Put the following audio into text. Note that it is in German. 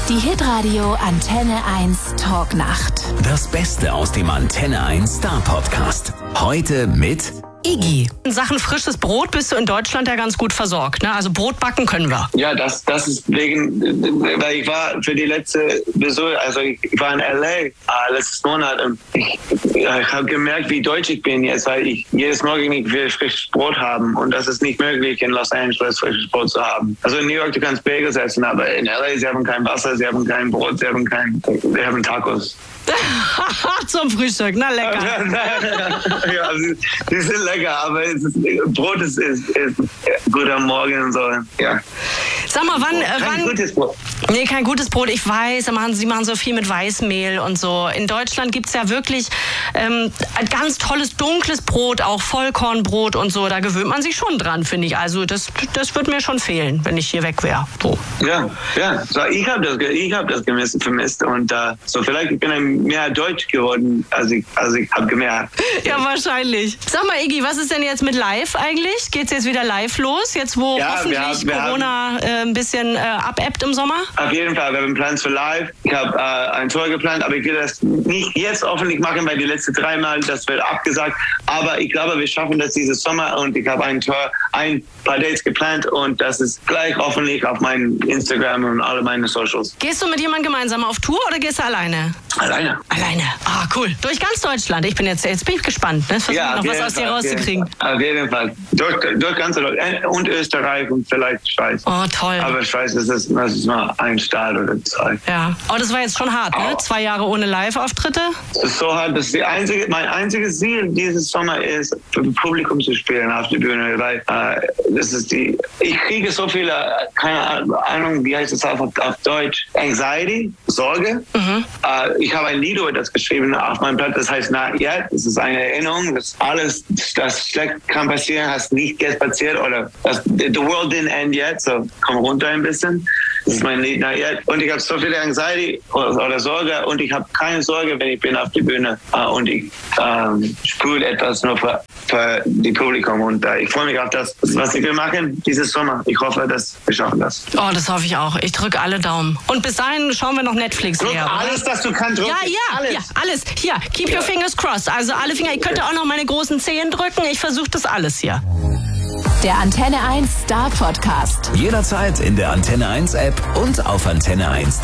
Die Hitradio Antenne 1 Talknacht. Das Beste aus dem Antenne 1 Star Podcast. Heute mit Iggy. In Sachen frisches Brot bist du in Deutschland ja ganz gut versorgt, ne? Also Brot backen können wir. Ja, das ist wegen, weil ich war für die letzte Besuch, also ich war in L.A. Letztes Monat und ich habe gemerkt, wie deutsch ich bin jetzt, weil ich jedes Morgen nicht will frisches Brot haben und das ist nicht möglich in Los Angeles frisches Brot zu haben. Also in New York, du kannst Bagels essen, aber in L.A. sie haben kein Wasser, sie haben kein Brot, sie haben Tacos. Zum Frühstück, na lecker. Ja, die sind lecker, aber Brot ist gut am Morgen und so. Ja. Sag mal, Kein gutes Brot. Nee, kein gutes Brot, ich weiß, sie machen so viel mit Weißmehl und so. In Deutschland gibt's ja wirklich ein ganz tolles dunkles Brot, auch Vollkornbrot und so. Da gewöhnt man sich schon dran, finde ich. Also das wird mir schon fehlen, wenn ich hier weg wäre. So. Ja. So, ich habe das vermisst und so vielleicht bin ich mehr deutsch geworden, als ich habe gemerkt. Ja, wahrscheinlich. Sag mal, Iggy, was ist denn jetzt mit live eigentlich? Geht's jetzt wieder live los? Jetzt, wo hoffentlich Corona ein bisschen abebbt im Sommer? Auf jeden Fall, wir haben Plans für live. Ich habe ein Tour geplant, aber ich will das nicht jetzt öffentlich machen, weil die letzten 3 Mal, das wird abgesagt. Aber ich glaube, wir schaffen das dieses Sommer und ich habe ein paar Dates geplant und das ist gleich öffentlich auf meinem Instagram und alle meine Socials. Gehst du mit jemandem gemeinsam auf Tour oder gehst du alleine? Alleine. Ah, cool. Durch ganz Deutschland. Jetzt bin ich gespannt. Ne? Versuche noch was aus dir rauszukriegen. Auf jeden Fall. Durch ganz Deutschland und Österreich und vielleicht Schweiz. Oh, toll. Aber Schweiz, das ist mal ein Staat oder 2. Ja. Oh, das war jetzt schon hart, ne? 2 Jahre ohne Live-Auftritte. Das ist so hart. Das ist mein einziges Ziel dieses Sommer ist, für das Publikum zu spielen auf der Bühne, weil ich kriege so viele, keine Ahnung, wie heißt es auf Deutsch, Anxiety, Sorge. Ich habe ein Lied über das geschrieben auf meinem Blatt, das heißt Not Yet. Das ist eine Erinnerung, dass alles, das schlecht kann passieren, hast nicht jetzt passiert oder the world didn't end yet, so komm runter ein bisschen. Das ist mein Lied Not Yet. Und ich habe so viele Anxiety oder Sorge und ich habe keine Sorge, wenn ich bin auf die Bühne und ich spüre etwas nur für die Publikum und ich freue mich auf das, was ich will machen dieses Sommer. Ich hoffe, dass wir schaffen das. Oh, das hoffe ich auch. Ich drücke alle Daumen. Und bis dahin schauen wir noch Netflix her. Alles, was du kannst drücken. Ja, alles. Hier, keep your fingers crossed. Also alle Finger. Ich könnte auch noch meine großen Zehen drücken. Ich versuche das alles hier. Der Antenne 1 Star Podcast. Jederzeit in der Antenne 1 App und auf antenne1.de.